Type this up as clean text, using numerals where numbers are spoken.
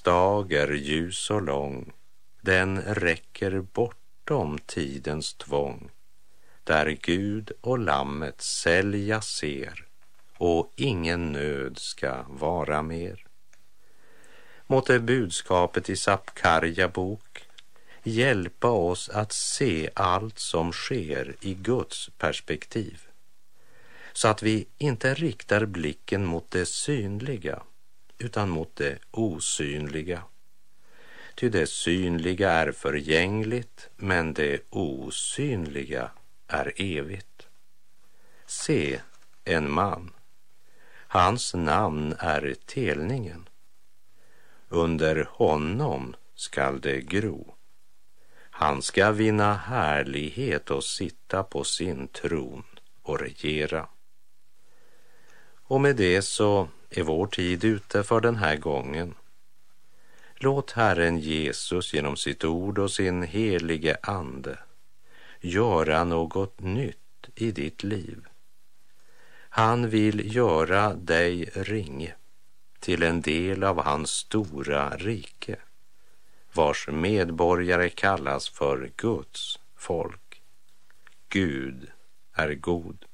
dag är ljus och lång, den räcker bortom tidens tvång, där Gud och lammet sälja ser, och ingen nöd ska vara mer. Måtte budskapet i Sapkarja bok hjälpa oss att se allt som sker i Guds perspektiv, så att vi inte riktar blicken mot det synliga utan mot det osynliga. Ty det synliga är förgängligt, men det osynliga är evigt. Se en man, hans namn är telningen. Under honom skall det gro. Han ska vinna härlighet och sitta på sin tron och regera. Och med det så är vår tid ute för den här gången. Låt Herren Jesus genom sitt ord och sin helige ande göra något nytt i ditt liv. Han vill göra dig ring till en del av hans stora rike, vars medborgare kallas för Guds folk. Gud är god.